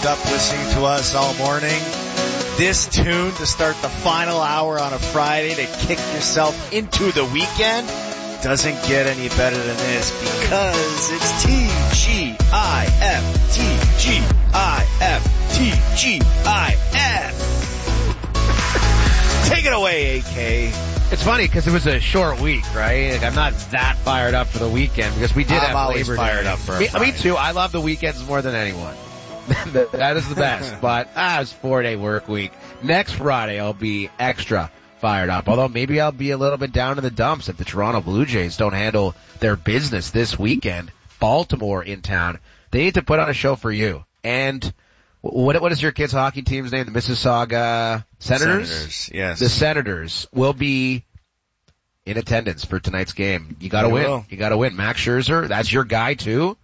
warmed up listening to us all morning, this tune to start the final hour on a Friday to kick yourself into the weekend doesn't get any better than this, because it's TGIF. Take it away, AK. It's funny because it was a short week, right? Like, I'm not that fired up for the weekend because we did have Labor Day. I'm always fired up for it. Me too. I love the weekends more than anyone. That is the best. But it's 4-day work week. Next Friday I'll be extra fired up. Although maybe I'll be a little bit down in the dumps if the Toronto Blue Jays don't handle their business this weekend. Baltimore in town. They need to put on a show for you. And what is your kids' hockey team's name? The Mississauga Senators? Senators, yes. The Senators will be in attendance for tonight's game. You gotta win. You gotta win. Max Scherzer, that's your guy too.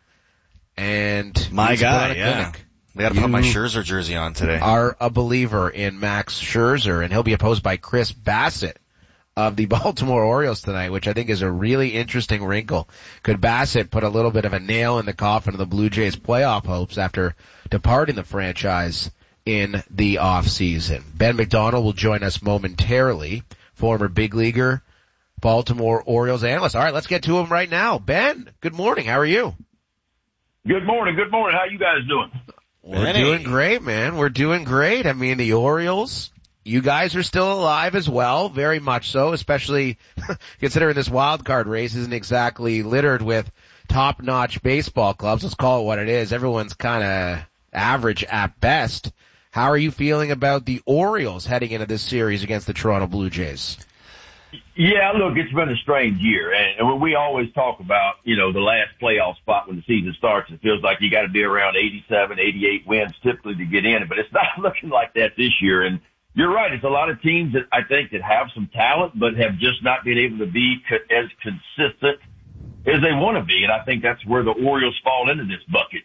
And my guy, yeah. Clinic. They gotta put my Scherzer jersey on today. Are a believer in Max Scherzer, and he'll be opposed by Chris Bassett of the Baltimore Orioles tonight, which I think is a really interesting wrinkle. Could Bassett put a little bit of a nail in the coffin of the Blue Jays' playoff hopes after departing the franchise in the offseason? Ben McDonald will join us momentarily, former big leaguer, Baltimore Orioles analyst. All right, let's get to him right now. Ben, good morning. How are you? Good morning. Good morning. How you guys doing? We're doing great, man. We're doing great. I mean, the Orioles, you guys are still alive as well, very much so, especially considering this wild card race isn't exactly littered with top-notch baseball clubs. Let's call it what it is. Everyone's kind of average at best. How are you feeling about the Orioles heading into this series against the Toronto Blue Jays? Yeah, look, it's been a strange year. And when we always talk about, the last playoff spot when the season starts, it feels like you got to be around 87, 88 wins typically to get in. But it's not looking like that this year. And you're right. It's a lot of teams that I think that have some talent, but have just not been able to be as consistent as they want to be. And I think that's where the Orioles fall into this bucket.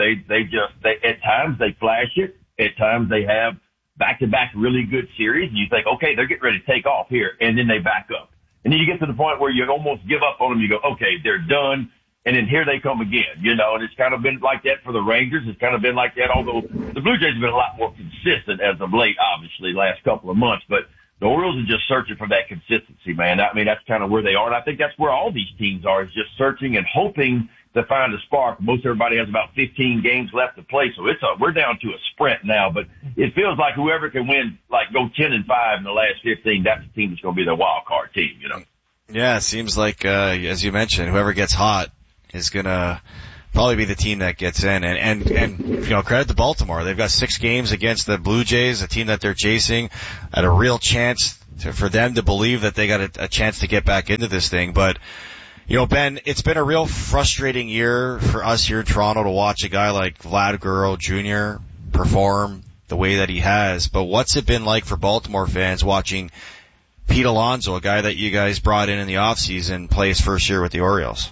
They at times they flash it. At times they have back-to-back really good series, and you think, okay, they're getting ready to take off here, and then they back up. And then you get to the point where you almost give up on them. You go, okay, they're done, and then here they come again, and it's kind of been like that for the Rangers. It's kind of been like that, although the Blue Jays have been a lot more consistent as of late, obviously, last couple of months. But the Orioles are just searching for that consistency, man. I mean, that's kind of where they are, and I think that's where all these teams are, is just searching and hoping to find a spark. Most everybody has about 15 games left to play, so we're down to a sprint now. But it feels like whoever can win, go 10-5 in the last 15, that's the team that's going to be the wild card team. Yeah, it seems like as you mentioned, whoever gets hot is going to probably be the team that gets in. And credit to Baltimore. They've got 6 games against the Blue Jays, a team that they're chasing, at a real chance for them to believe that they got a chance to get back into this thing. But Ben, it's been a real frustrating year for us here in Toronto to watch a guy like Vlad Guerrero Jr. perform the way that he has. But what's it been like for Baltimore fans watching Pete Alonso, a guy that you guys brought in the offseason, play his first year with the Orioles?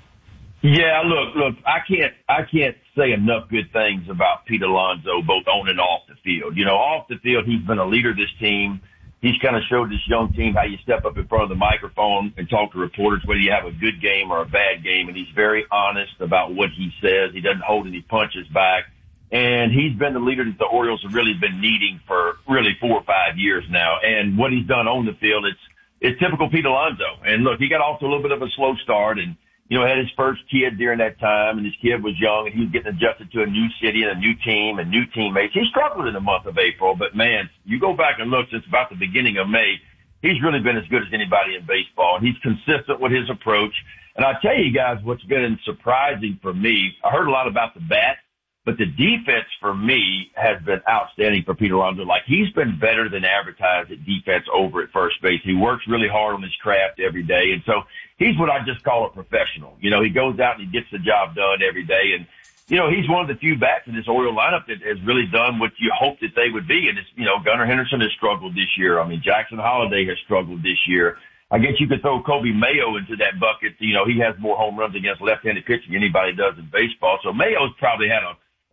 Yeah, look, I can't say enough good things about Pete Alonso, both on and off the field. Off the field, he's been a leader of this team. He's kind of showed this young team how you step up in front of the microphone and talk to reporters, whether you have a good game or a bad game. And he's very honest about what he says. He doesn't hold any punches back. And he's been the leader that the Orioles have really been needing for really 4 or 5 years now. And what he's done on the field, it's typical Pete Alonso. And look, he got off to a little bit of a slow start and, had his first kid during that time, and his kid was young, and he was getting adjusted to a new city and a new team and new teammates. He struggled in the month of April, but man, you go back and look since about the beginning of May, he's really been as good as anybody in baseball, and he's consistent with his approach. And I tell you guys what's been surprising for me, I heard a lot about the bat, but the defense for me has been outstanding for Pete Alonso. He's been better than advertised at defense over at first base. He works really hard on his craft every day. And so he's what I just call a professional. He goes out and he gets the job done every day. And, he's one of the few bats in this Oriole lineup that has really done what you hoped that they would be. And it's, Gunnar Henderson has struggled this year. I mean, Jackson Holliday has struggled this year. I guess you could throw Kobe Mayo into that bucket. He has more home runs against left-handed pitching than anybody does in baseball. So Mayo's probably had a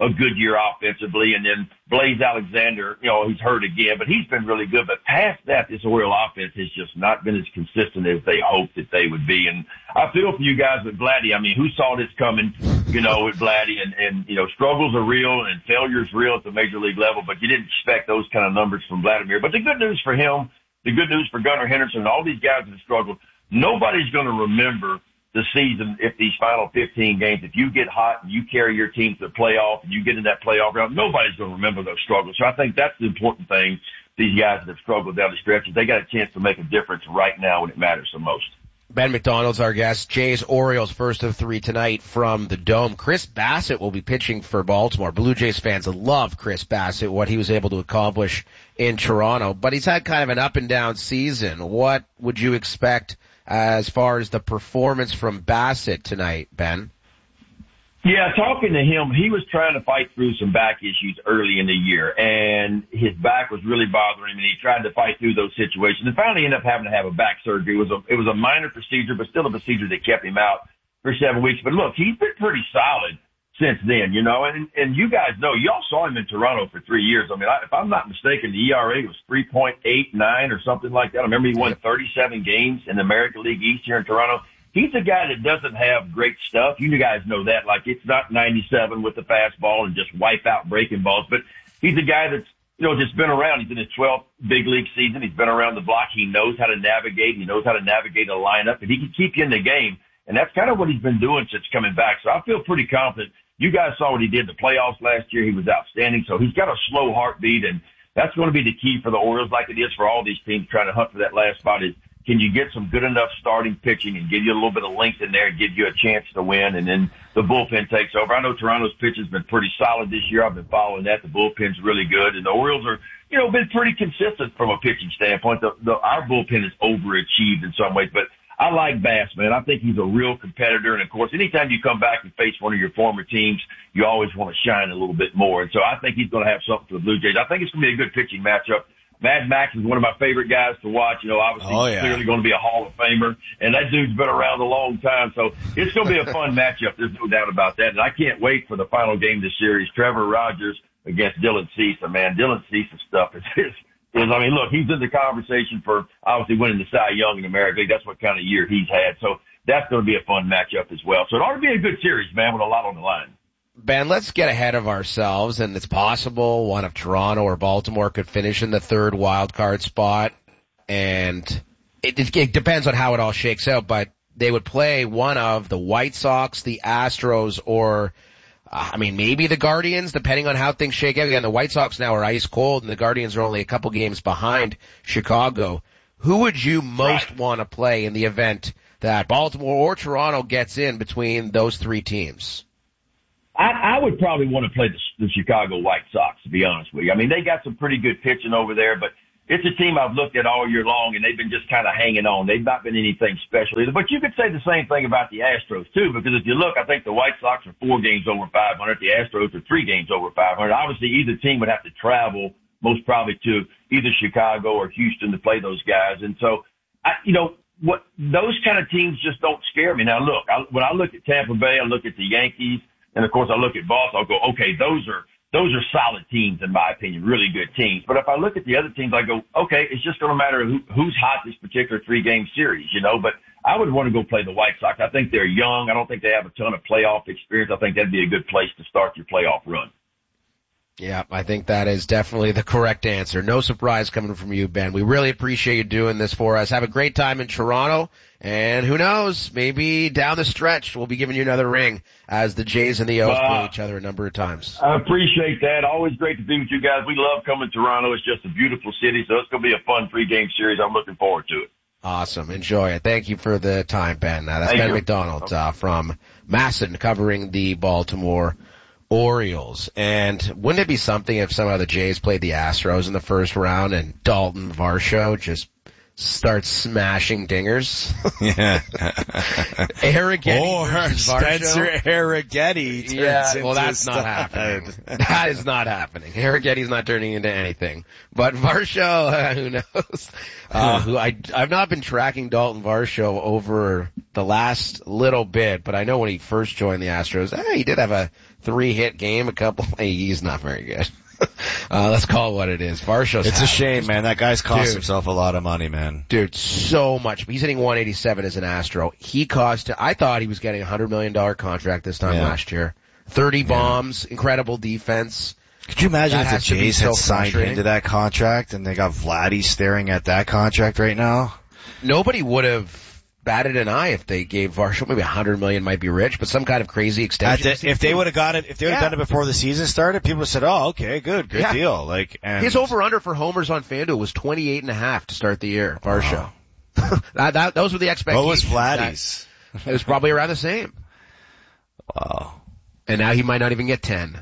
a good year offensively. And then Blaze Alexander, he's hurt again, but he's been really good. But past that, this Oriole offense has just not been as consistent as they hoped that they would be. And I feel for you guys with Vladdy. I mean, who saw this coming, with Vladdy? And struggles are real and failure's real at the major league level, but you didn't expect those kind of numbers from Vladimir. But the good news for him, the good news for Gunnar Henderson and all these guys that have struggled, nobody's going to remember the season if these final 15 games, if you get hot and you carry your team to the playoff and you get in that playoff round, nobody's going to remember those struggles. So I think that's the important thing. These guys that have struggled down the stretch, they got a chance to make a difference right now when it matters the most. Ben McDonald's our guest. Jays Orioles first of 3 tonight from the Dome. Chris Bassitt will be pitching for Baltimore. Blue Jays fans love Chris Bassitt, what he was able to accomplish in Toronto, but he's had kind of an up and down season. What would you expect as far as the performance from Bassitt tonight, Ben? Yeah, talking to him, he was trying to fight through some back issues early in the year, and his back was really bothering him, and he tried to fight through those situations, and finally ended up having to have a back surgery. It was a minor procedure, but still a procedure that kept him out for 7 weeks. But look, he's been pretty solid since then, and you guys know, y'all saw him in Toronto for 3 years. I mean, if I'm not mistaken, the ERA was 3.89 or something like that. I remember he won 37 games in the American League East here in Toronto. He's a guy that doesn't have great stuff. You guys know that. Like, it's not 97 with the fastball and just wipe out breaking balls, but he's a guy that's, just been around. He's in his 12th big league season. He's been around the block. He knows how to navigate. He knows how to navigate a lineup, and he can keep you in the game. And that's kind of what he's been doing since coming back. So I feel pretty confident. You guys saw what he did in the playoffs last year. He was outstanding. So he's got a slow heartbeat, and that's going to be the key for the Orioles, like it is for all these teams trying to hunt for that last spot, is can you get some good enough starting pitching and give you a little bit of length in there and give you a chance to win, and then the bullpen takes over. I know Toronto's pitch has been pretty solid this year. I've been following that. The bullpen's really good, and the Orioles are, been pretty consistent from a pitching standpoint. Our bullpen is overachieved in some ways, but I like Bass, man. I think he's a real competitor. And of course, anytime you come back and face one of your former teams, you always want to shine a little bit more. And so I think he's going to have something for the Blue Jays. I think it's going to be a good pitching matchup. Mad Max is one of my favorite guys to watch. Obviously he's clearly going to be a Hall of Famer, and that dude's been around a long time. So it's going to be a fun matchup. There's no doubt about that. And I can't wait for the final game of the series. Trevor Rogers against Dylan Cease. Man, Dylan Cease's stuff is look, he's in the conversation for obviously winning the Cy Young in America League. That's what kind of year he's had. So that's going to be a fun matchup as well. So it ought to be a good series, man, with a lot on the line. Ben, let's get ahead of ourselves, and it's possible one of Toronto or Baltimore could finish in the third wild card spot, and it depends on how it all shakes out, but they would play one of the White Sox, the Astros, or maybe the Guardians, depending on how things shake out. Again, the White Sox now are ice cold, and the Guardians are only a couple games behind Chicago. Who would you most want to play in the event that Baltimore or Toronto gets in between those three teams? I would probably want to play the Chicago White Sox, to be honest with you. I mean, they got some pretty good pitching over there, but it's a team I've looked at all year long, and they've been just kind of hanging on. They've not been anything special either. But you could say the same thing about the Astros, too, because if you look, I think the White Sox are 4 games over 500. The Astros are 3 games over 500. Obviously, either team would have to travel, most probably to either Chicago or Houston to play those guys. And so, those kind of teams just don't scare me. Now, look, when I look at Tampa Bay, I look at the Yankees, and of course I look at Boston, I'll go, okay, those are solid teams in my opinion, really good teams. But if I look at the other teams, I go, okay, it's just going to matter who's hot this particular 3-game series, but I would want to go play the White Sox. I think they're young. I don't think they have a ton of playoff experience. I think that'd be a good place to start your playoff run. Yeah, I think that is definitely the correct answer. No surprise coming from you, Ben. We really appreciate you doing this for us. Have a great time in Toronto, and who knows, maybe down the stretch we'll be giving you another ring as the Jays and the O's play each other a number of times. I appreciate that. Always great to be with you guys. We love coming to Toronto. It's just a beautiful city, so it's going to be a fun 3-game series. I'm looking forward to it. Awesome. Enjoy it. Thank you for the time, Ben. That's Ben McDonald from Masson covering the Baltimore Orioles. And wouldn't it be something if somehow the Jays played the Astros in the first round and Dalton Varsho just starts smashing dingers? Yeah. Arrighetti or Spencer Arrighetti. Yeah, well, that's not happening. That is not happening. Arrighetti's not turning into anything. But Varsho, who knows? I've not been tracking Dalton Varsho over the last little bit, but I know when he first joined the Astros, he did have a 3-hit game, he's not very good. Let's call it what it is. Varsho's It's a shame, man. That guy's cost himself a lot of money, man. Dude, so much. He's hitting 187 as an Astro. I thought he was getting a $100 million contract this time last year. 30 bombs, incredible defense. Could you imagine if the Jays had signed into that contract and they got Vladdy staring at that contract right now? Nobody would have batted an eye if they gave Varsho maybe $100 million might be rich, but some kind of crazy extension. If they would have got it, if they would have done it before the season started, people would have said, "Oh, okay, good deal." His over/under for homers on FanDuel was 28.5 to start the year. Varsho. Those were the expectations. What was Vladdy's? It was probably around the same. Wow. And now he might not even get 10.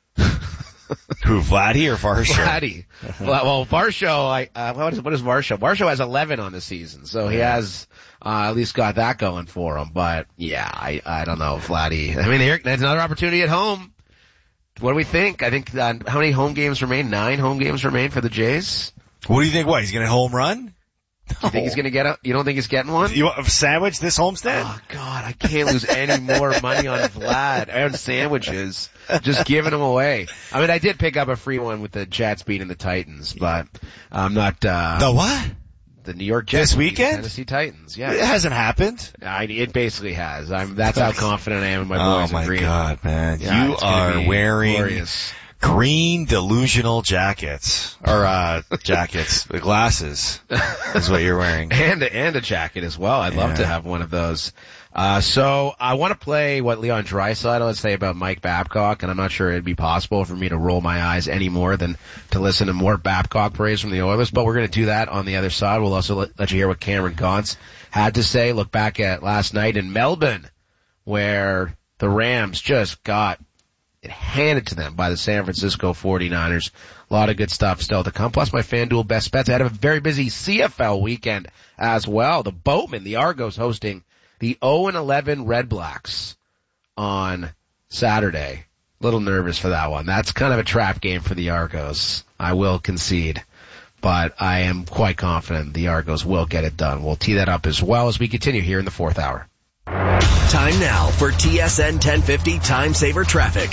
Who, Vladdy or Varsho? Vladdy. Well, Varsho, what is Varsho? Varsho has 11 on the season, so he has at least got that going for him. But yeah, I don't know, Vladdy. I mean, there's another opportunity at home. What do we think? I think how many home games remain? 9 home games remain for the Jays. What do you think? What, he's going to home run? You think he's going to get you don't think he's getting one? You want a sandwich this homestand? Oh God, I can't lose any more money on Vlad and sandwiches. Just giving them away. I mean, I did pick up a free one with the Jets beating the Titans, but I'm not, the what? The New York Jets. This weekend? Tennessee Titans, yeah. It hasn't happened. It basically has. That's how confident I am in my boys in green. Oh my God, man. Yeah, you are wearing glorious. Green delusional jackets. Or, jackets. The glasses is what you're wearing. And a jacket as well. I'd love to have one of those. So I want to play what Leon Draisaitl would say about Mike Babcock, and I'm not sure it'd be possible for me to roll my eyes any more than to listen to more Babcock praise from the Oilers, but we're going to do that on the other side. We'll also let you hear what Cameron Gaunce had to say. Look back at last night in Melbourne, where the Rams just got it handed to them by the San Francisco 49ers. A lot of good stuff still to come. Plus my FanDuel best bets. I had a very busy CFL weekend as well. The Boatmen, the Argos, hosting the 0-11 Red Blacks on Saturday. A little nervous for that one. That's kind of a trap game for the Argos. I will concede. But I am quite confident the Argos will get it done. We'll tee that up as well as we continue here in the fourth hour. Time now for TSN 1050 Time Saver Traffic.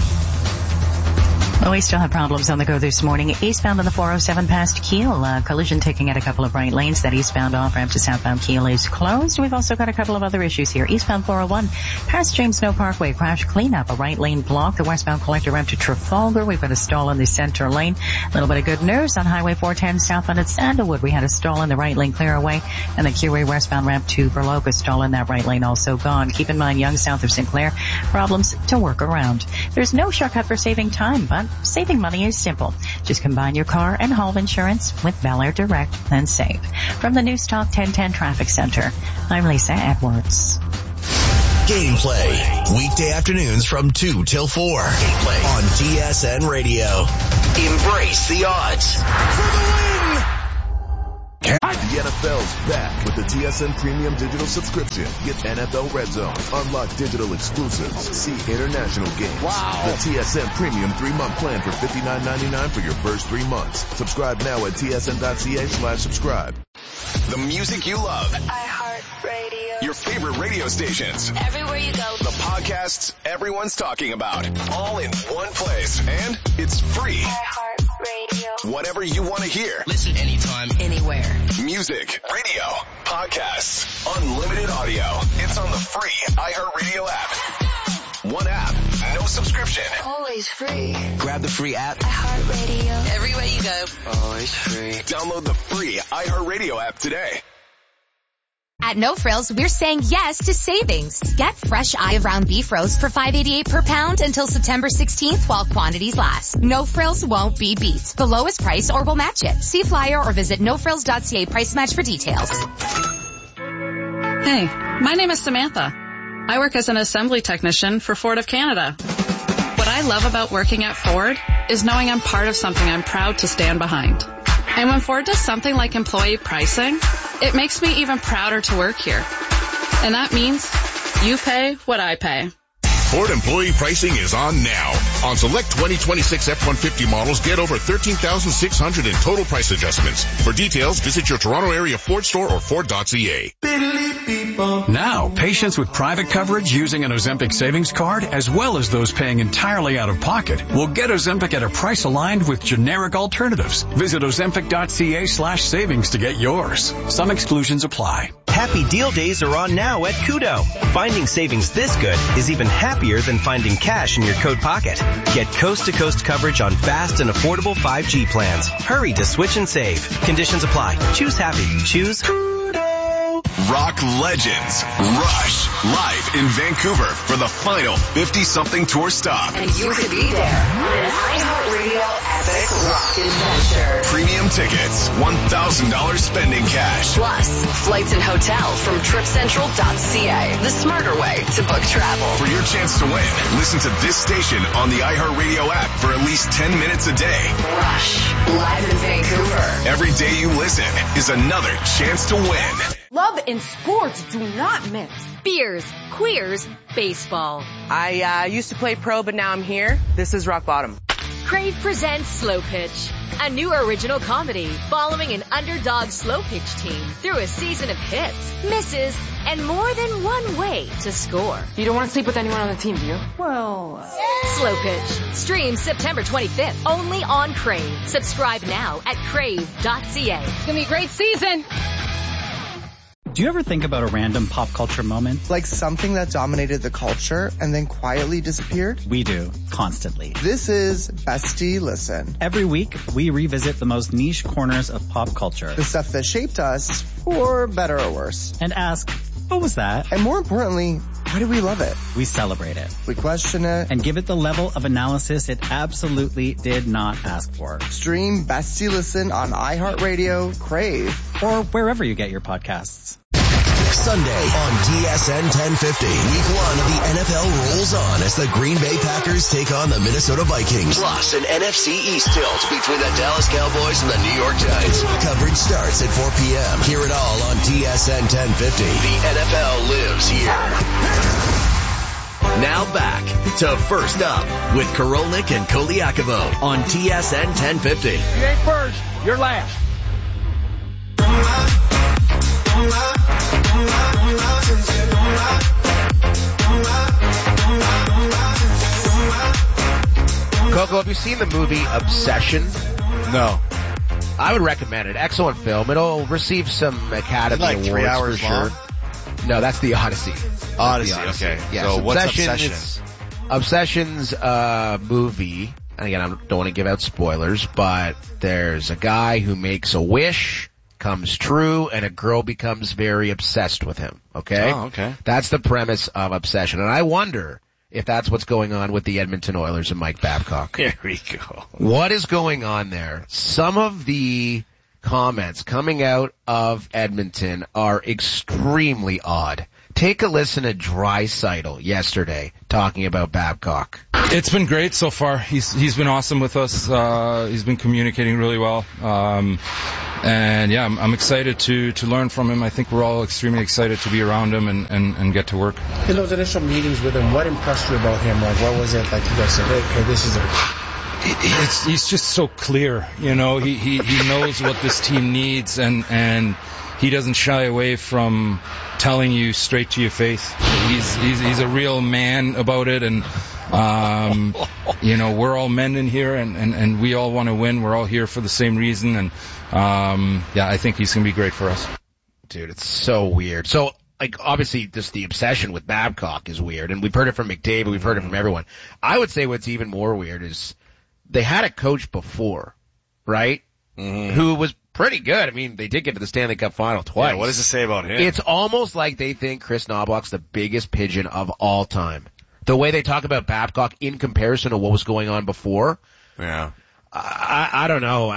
Well, we still have problems on the go this morning. Eastbound on the 407 past Kiel, collision taking at a couple of right lanes. That eastbound off-ramp to southbound Kiel is closed. We've also got a couple of other issues here. Eastbound 401 past James Snow Parkway, crash cleanup, a right lane block. The westbound collector ramp to Trafalgar. We've got a stall in the center lane. A little bit of good news on Highway 410 southbound at Sandalwood. We had a stall in the right lane clear away, and the QA westbound ramp to Berloga, stall in that right lane also gone. Keep in mind, Young south of Sinclair, problems to work around. There's no shortcut for saving time, but saving money is simple. Just combine your car and home insurance with Bel Air Direct and save. From the News Talk 1010 Traffic Center, I'm Lisa Edwards. Gameplay, weekday afternoons from 2 till 4. Gameplay on TSN Radio. Embrace the odds. For the win! The NFL's back with the TSN Premium Digital subscription. Get NFL Red Zone, unlock digital exclusives, see international games. Wow. The TSN Premium 3-month plan for $59.99 for your first 3 months. Subscribe now at tsn.ca/subscribe. The music you love. iHeartRadio. Your favorite radio stations. Everywhere you go. The podcasts everyone's talking about. All in one place. And it's free. iHeartRadio. Whatever you want to hear. Listen anytime, anywhere. Music, radio, podcasts, unlimited audio. It's on the free iHeartRadio app. One app, no subscription. Always free. Grab the free app. iHeartRadio. Everywhere you go. Always free. Download the free iHeartRadio app today. At No Frills, we're saying yes to savings. Get fresh eye of round beef roast for $5.88 per pound until September 16th while quantities last. No Frills won't be beat. The lowest price or we'll match it. See flyer or visit nofrills.ca price match for details. Hey, my name is Samantha. I work as an assembly technician for Ford of Canada. What I love about working at Ford is knowing I'm part of something I'm proud to stand behind. And when Ford does something like employee pricing, it makes me even prouder to work here. And that means you pay what I pay. Ford employee pricing is on now. On select 2026 F-150 models, get over $13,600 in total price adjustments. For details, visit your Toronto area Ford store or Ford.ca. Now, patients with private coverage using an Ozempic savings card, as well as those paying entirely out of pocket, will get Ozempic at a price aligned with generic alternatives. Visit Ozempic.ca/savings to get yours. Some exclusions apply. Happy Deal Days are on now at Kudo. Finding savings this good is even happier than finding cash in your coat pocket. Get coast-to-coast coverage on fast and affordable 5G plans. Hurry to switch and save. Conditions apply. Choose happy. Choose Kudo. Rock Legends Rush live in Vancouver for the final 50-something tour stop. And you could be there. An iHeartRadio epic rock adventure. Premium tickets, $1,000 spending cash. Plus, flights and hotel from TripCentral.ca. The smarter way to book travel. For your chance to win, listen to this station on the iHeartRadio app for at least 10 minutes a day. Rush, live in Vancouver. Every day you listen is another chance to win. Love and sports do not mix. Beers, queers, baseball. I used to play pro, but now I'm here. This is rock bottom. Crave presents Slow Pitch, a new original comedy following an underdog slow pitch team through a season of hits, misses, and more than one way to score. You don't want to sleep with anyone on the team, do you? Well, Slow Pitch. Stream September 25th only on Crave. Subscribe now at crave.ca. It's going to be a great season. Do you ever think about a random pop culture moment? Like something that dominated the culture and then quietly disappeared? We do, constantly. This is Bestie Listen. Every week, we revisit the most niche corners of pop culture. The stuff that shaped us, for better or worse. And ask, what was that? And more importantly, why do we love it? We celebrate it. We question it. And give it the level of analysis it absolutely did not ask for. Stream Bestie Listen on iHeartRadio, Crave, or wherever you get your podcasts. Sunday on TSN 1050. Week 1 of the NFL rolls on as the Green Bay Packers take on the Minnesota Vikings. Plus an NFC East tilt between the Dallas Cowboys and the New York Giants. Coverage starts at 4 p.m. Hear it all on TSN 1050. The NFL lives here. Now back to First Up with Korolnik and Koliakovo on TSN 1050. You ain't first, you're last. Coco, have you seen the movie Obsession? No. I would recommend it. Excellent film. It'll receive some Academy Awards 3 hours for sure. No, that's the Odyssey. Odyssey. Okay. Yes, so what's Obsession? Obsession's movie, and again, I don't want to give out spoilers, but there's a guy who makes a wish, comes true, and a girl becomes very obsessed with him. Okay? Oh, okay. That's the premise of Obsession. And I wonder if that's what's going on with the Edmonton Oilers and Mike Babcock. Here we go. What is going on there? Some of the comments coming out of Edmonton are extremely odd. Take a listen to Draisaitl yesterday talking about Babcock. It's been great so far. He's been awesome with us. He's been communicating really well. And yeah, I'm excited to learn from him. I think we're all extremely excited to be around him and get to work. In those initial meetings with him, what impressed you about him? Like, what was it like you guys said, hey, this is it? He's just so clear. You know, he knows what this team needs and he doesn't shy away from telling you straight to your face. He's a real man about it, and you know, we're all men in here, and we all want to win. We're all here for the same reason, and yeah, I think he's gonna be great for us. Dude, it's so weird. So, like, obviously, just the obsession with Babcock is weird, and we've heard it from McDavid, we've heard it from everyone. I would say what's even more weird is they had a coach before, right? Mm-hmm. Who was pretty good. I mean, they did get to the Stanley Cup final twice. Yeah, what does it say about him? It's almost like they think Chris Knobloch's the biggest pigeon of all time. The way they talk about Babcock in comparison to what was going on before. Yeah. I don't know.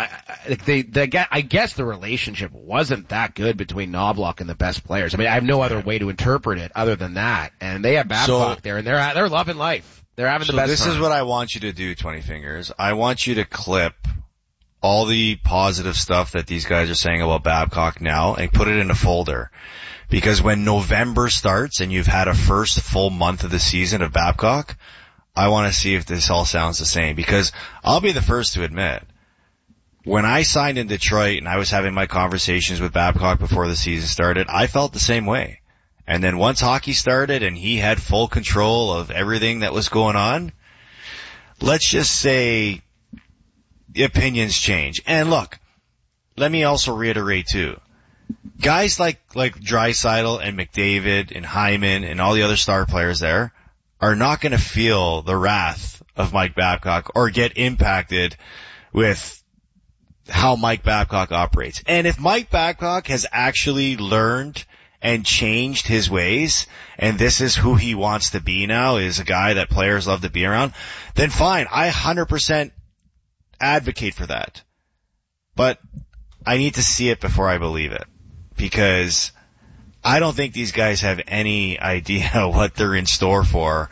I guess the relationship wasn't that good between Knobloch and the best players. I mean, I have no other way to interpret it other than that. And they have Babcock there, and they're loving life. They're having the best time. So this is what I want you to do, 20 Fingers. I want you to clip all the positive stuff that these guys are saying about Babcock now and put it in a folder. Because when November starts and you've had a first full month of the season of Babcock, I want to see if this all sounds the same. Because I'll be the first to admit, when I signed in Detroit and I was having my conversations with Babcock before the season started, I felt the same way. And then once hockey started and he had full control of everything that was going on, let's just say the opinions change. And look, let me also reiterate too. Guys like Draisaitl and McDavid and Hyman and all the other star players there are not going to feel the wrath of Mike Babcock or get impacted with how Mike Babcock operates. And if Mike Babcock has actually learned and changed his ways, and this is who he wants to be now, is a guy that players love to be around, then fine. I 100% advocate for that. But I need to see it before I believe it, because I don't think these guys have any idea what they're in store for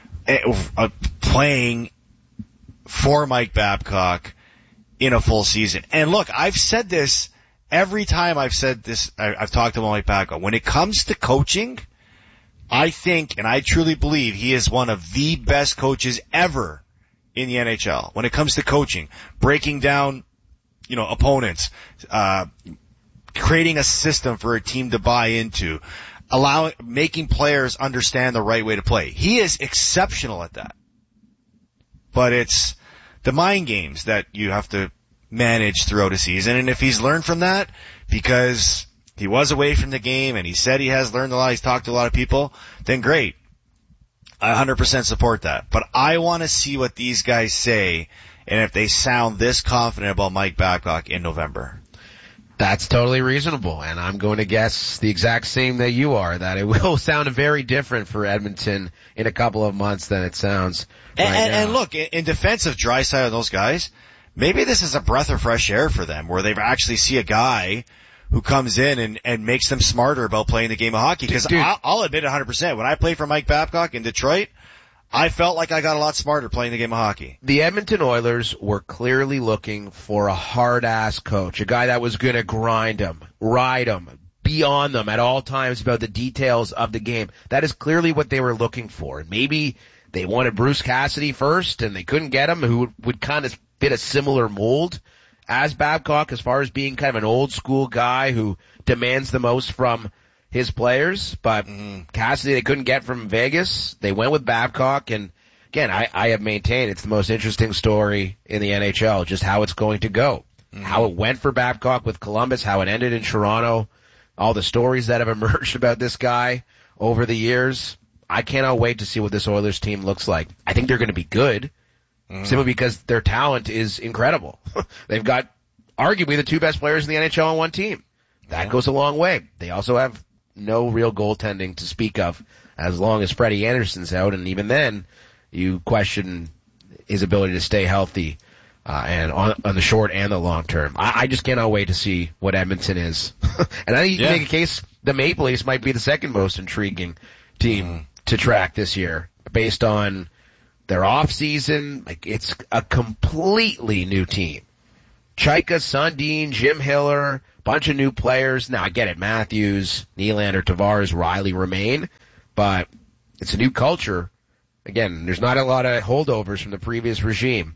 playing for Mike Babcock in a full season. And look, I've said this every time I've said this, I've talked about Mike Babcock. When it comes to coaching, I think, and I truly believe, he is one of the best coaches ever in the NHL. When it comes to coaching, breaking down, opponents, creating a system for a team to buy into, making players understand the right way to play. He is exceptional at that. But it's the mind games that you have to manage throughout a season. And if he's learned from that, because he was away from the game and he said he has learned a lot, he's talked to a lot of people, then great. I 100% support that. But I want to see what these guys say and if they sound this confident about Mike Babcock in November. That's totally reasonable, and I'm going to guess the exact same that you are, that it will sound very different for Edmonton in a couple of months than it sounds right now. And look, in defense of Draisaitl and those guys, maybe this is a breath of fresh air for them, where they actually see a guy who comes in and makes them smarter about playing the game of hockey. Because I'll admit 100%, when I played for Mike Babcock in Detroit, I felt like I got a lot smarter playing the game of hockey. The Edmonton Oilers were clearly looking for a hard-ass coach, a guy that was going to grind them, ride them, be on them at all times about the details of the game. That is clearly what they were looking for. Maybe they wanted Bruce Cassidy first, and they couldn't get him, who would kind of fit a similar mold as Babcock as far as being kind of an old-school guy who demands the most from his players, but Cassidy they couldn't get from Vegas. They went with Babcock, and again, I have maintained it's the most interesting story in the NHL, just how it's going to go. How it went for Babcock with Columbus, how it ended in Toronto, all the stories that have emerged about this guy over the years. I cannot wait to see what this Oilers team looks like. I think they're going to be good, simply because their talent is incredible. They've got arguably the two best players in the NHL on one team. That goes a long way. They also have no real goaltending to speak of as long as Freddie Anderson's out, and even then you question his ability to stay healthy and on the short and the long term. I just cannot wait to see what Edmonton is. And I think you can make a case the Maple Leafs might be the second most intriguing team to track this year based on their off season. Like, it's a completely new team. Chaika, Sundin, Jim Hiller, bunch of new players. Now, I get it. Matthews, Nylander, Tavares, Riley remain, but it's a new culture. Again, there's not a lot of holdovers from the previous regime.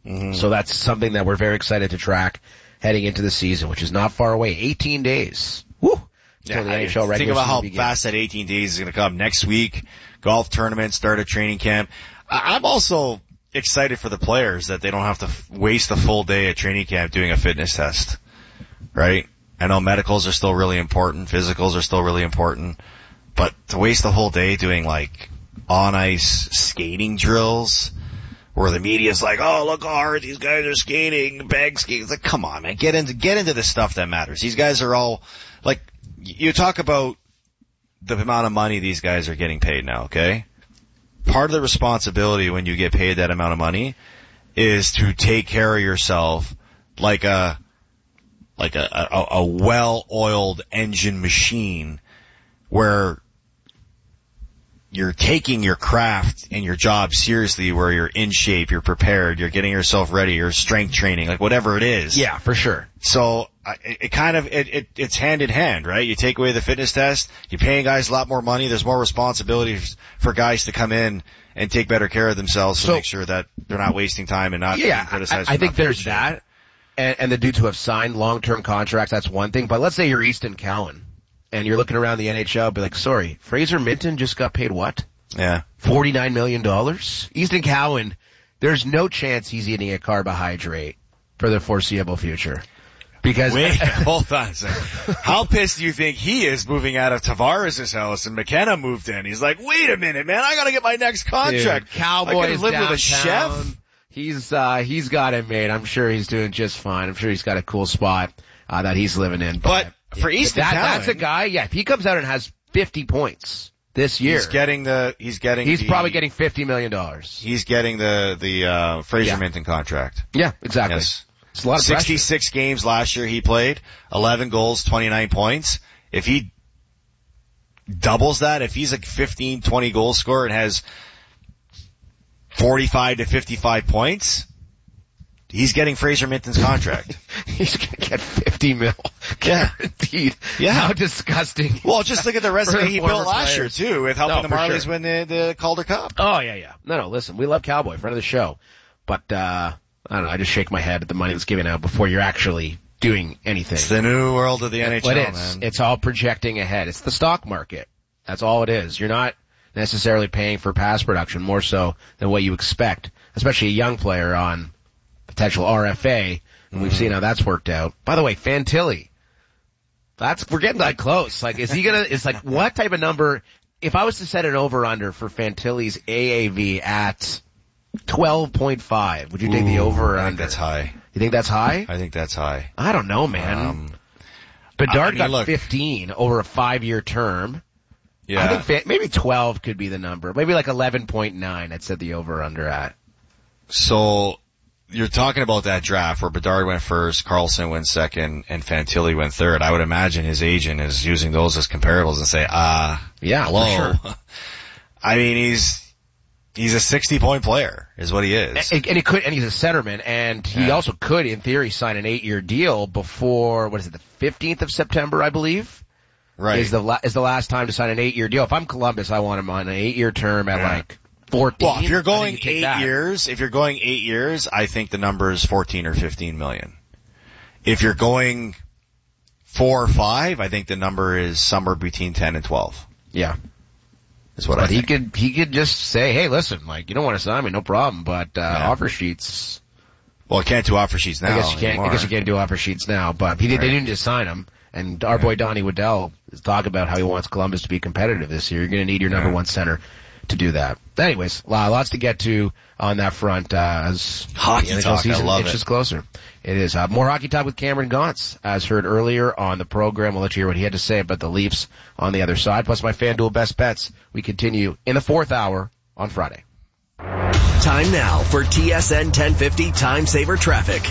So that's something that we're very excited to track heading into the season, which is not far away. 18 days. Woo! Yeah, the NHL regular think about how fast that 18 days is going to come. Next week, golf tournament, start a training camp. I'm also excited for the players that they don't have to waste a full day at training camp doing a fitness test, right? I know medicals are still really important, physicals are still really important, but to waste the whole day doing like on ice skating drills where the media's like, oh, look how hard these guys are skating, bag skating. It's like, come on, man, get into the stuff that matters. These guys are all like, you talk about the amount of money these guys are getting paid now, okay? Part of the responsibility when you get paid that amount of money is to take care of yourself like a well-oiled engine machine where you're taking your craft and your job seriously, where you're in shape, you're prepared, you're getting yourself ready, you're strength training, like whatever it is. Yeah, for sure. So it's hand in hand, right? You take away the fitness test, you're paying guys a lot more money, there's more responsibility for guys to come in and take better care of themselves to make sure that they're not wasting time and not being criticized. I think there's that, and the dudes who have signed long-term contracts, that's one thing, but let's say you're Easton Cowan, and you're looking around the NHL, be like, sorry, Fraser Minten just got paid what? Yeah. $49 million? Easton Cowan, there's no chance he's eating a carbohydrate for the foreseeable future. Because wait, hold on a second. How pissed do you think he is moving out of Tavares' house and McKenna moved in? He's like, wait a minute, man, I gotta get my next contract. Dude, Cowboys I live downtown. With a chef? He's got it made. I'm sure he's doing just fine. I'm sure he's got a cool spot, that he's living in. But for Easton Cowan, that's a guy, if he comes out and has 50 points this year. He's probably getting $50 million. He's getting the Fraser Minten contract. Yeah, exactly. Yes. It's a lot of 66 pressure. games last year he played, 11 goals, 29 points. If he doubles that, if he's a 15, 20 goal scorer and has 45 to 55 points, he's getting Fraser Minten's contract. He's going to get 50 mil. Guaranteed. Yeah. How disgusting. Well, just look at the resume he built last year too, with helping the Marlies win the Calder Cup. Oh, yeah. No, listen, we love Cowboy, friend of the show. But, I don't know, I just shake my head at the money that's given out before you're actually doing anything. It's the new world of the NHL, man. It's all projecting ahead. It's the stock market. That's all it is. You're not necessarily paying for past production more so than what you expect, especially a young player on potential RFA. And we've seen how that's worked out. By the way, Fantilli. We're getting that close. Like, it's like, what type of number, if I was to set an over-under for Fantilli's AAV at 12.5. Would you take the over or under? I think that's high. You think that's high? I think that's high. I don't know, man. Bedard got 15 over a 5-year term. Yeah. I think maybe 12 could be the number. Maybe like 11.9 I'd set the over under at. So you're talking about that draft where Bedard went first, Carlson went second, and Fantilli went third. I would imagine his agent is using those as comparables and say, yeah, hello. For sure. I mean, he's a 60-point player, is what he is. And he's a centerman, and he also could, in theory, sign an 8-year deal before, the 15th of September, I believe? Right. Is the last time to sign an 8-year deal. If I'm Columbus, I want him on an 8-year term at 14. Well, if you're going 8 years, I think the number is 14 or 15 million. If you're going 4 or 5, I think the number is somewhere between 10 and 12. Yeah. But he could just say, hey, listen, you don't want to sign me, no problem, but offer sheets. Well, I can't do offer sheets now. I guess you can't do offer sheets now, but they didn't just sign him. And our boy Donnie Waddell is talking about how he wants Columbus to be competitive this year. You're going to need your number one center to do that. Anyways, lots to get to on that front as hockey the talk. season I love inches closer. It is more hockey talk with Cameron Gaunce, as heard earlier on the program. We'll let you hear what he had to say about the Leafs on the other side. Plus my FanDuel best bets. We continue in the 4th hour on Friday. Time now for TSN 1050 Time Saver Traffic.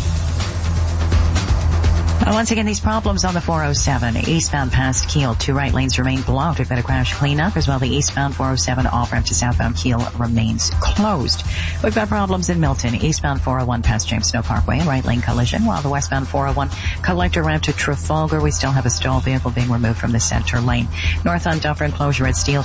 Once again, these problems on the 407 eastbound past Kiel. 2 right lanes remain blocked. We've got a crash cleanup as well. The eastbound 407 off-ramp to southbound Kiel remains closed. We've got problems in Milton. Eastbound 401 past James Snow Parkway, a right lane collision, while the westbound 401 collector ramp to Trafalgar, we still have a stalled vehicle being removed from the center lane. North on Dufferin closure at Steel